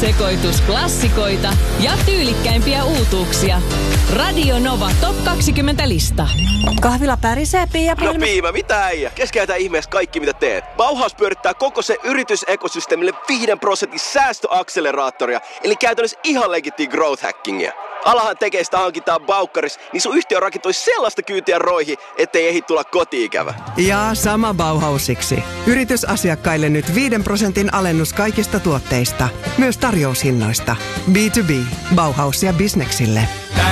Sekoitus klassikoita ja tyylikkäimpiä uutuuksia. Radio Nova Top 20-lista. Kahvila pärisee, Pia. No Piima, mitä äijä? Keskeytä ihmeessä kaikki mitä teet. Bauhaus pyörittää koko se yritysekosysteemille 5% säästöakseleraattoria, eli käytännössä ihan legittiin growth hackingia. Alahan tekee sitä hankintaa Baukkaris, niin sun yhtiö rakentuisi sellaista kyytiä roihin, ettei ehdi tulla koti-ikävä. Ja sama Bauhausiksi. Yritysasiakkaille nyt 5% alennus kaikista tuotteista. Myös tarjoushinnoista. B2B. Bauhausia bisneksille.